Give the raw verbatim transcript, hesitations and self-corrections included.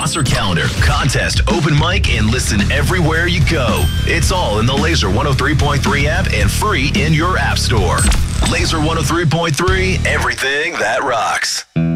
concert calendar, contest, open mic, and listen everywhere you go. It's all in the Laser one oh three point three app and free in your app store. Laser one oh three point three, everything that rocks.